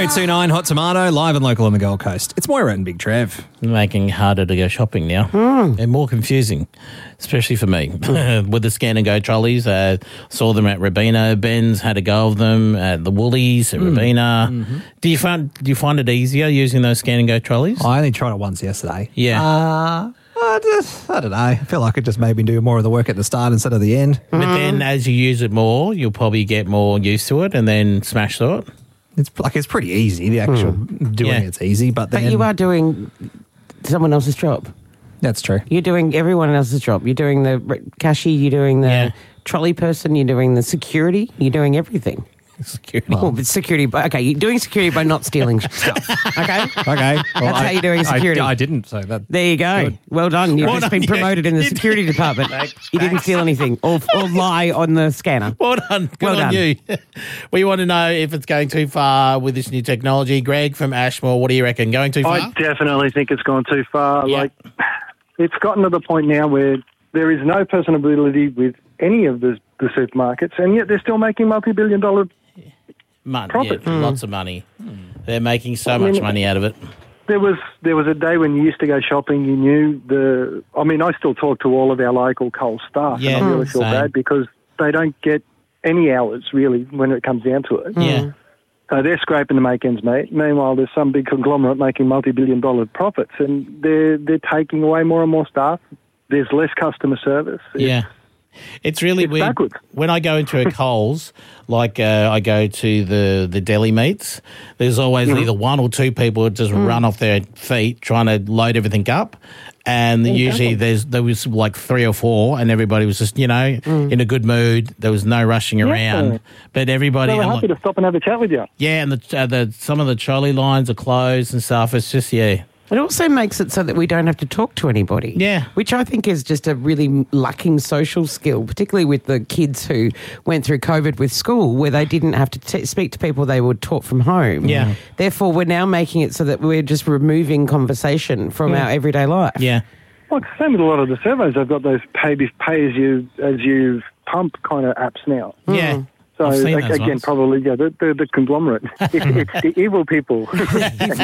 1029 Hot Tomato, live and local on the Gold Coast. It's Moira and Big Trev. Making it harder to go shopping now and more confusing, especially for me. With the scan and go trolleys, saw them at Robina. Ben's had a go of them at the Woolies at Robina. Mm-hmm. Do you find it easier using those scan and go trolleys? I only tried it once yesterday. Yeah. I don't know. I feel like it just made me do more of the work at the start instead of the end. But then as you use it more, you'll probably get more used to it and then smash through it. It's pretty easy. The actual doing it's easy, but then... But you are doing someone else's job. That's true. You're doing everyone else's job. You're doing the cashier, you're doing the trolley person, you're doing the security, you're doing everything. Security. Well, but security, okay, you're doing security by not stealing stuff, okay? Okay. Well, That's how you're doing security. I didn't, so that... There you go. Good. Well done. You've just been promoted in the security department. You didn't steal anything or lie on the scanner. Well done. Good on you. We want to know if it's going too far with this new technology. Greg from Ashmore, what do you reckon? Going too far? I definitely think it's gone too far. Yeah. Like, it's gotten to the point now where there is no personability with any of the supermarkets, and yet they're still making multi-billion-dollar profits. Yeah, lots of money. They're making so much money out of it. There was a day when you used to go shopping, you knew I still talk to all of our local Coles staff, and I really feel bad because they don't get any hours, really, when it comes down to it. Yeah. So they're scraping to make ends meet. Meanwhile, there's some big conglomerate making multi-billion-dollar profits, and they're taking away more and more staff. There's less customer service. It's really weird. Backwards. When I go into a Coles, like I go to the deli meats, there's always either one or two people that just run off their feet trying to load everything up. And usually there was like three or four, and everybody was just, in a good mood. There was no rushing around. But everybody... They were happy to stop and have a chat with you. Yeah, and some of the trolley lines are closed and stuff. It's just, It also makes it so that we don't have to talk to anybody. Yeah. Which I think is just a really lacking social skill, particularly with the kids who went through COVID with school, where they didn't have to speak to people, they were taught from home. Yeah. Therefore, we're now making it so that we're just removing conversation from our everyday life. Yeah. Like, same with a lot of the servos. They've got those pay as you pump kind of apps now. Yeah. So, I've seen those again, ones. probably, the conglomerate. It's the evil people. You